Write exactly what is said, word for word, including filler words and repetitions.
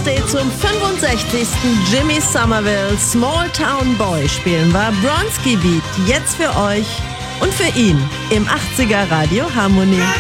Birthday zum fünfundsechzigsten Jimmy Somerville Small Town Boy spielen wir Bronski Beat jetzt für euch und für ihn im achtziger Radio Harmonie.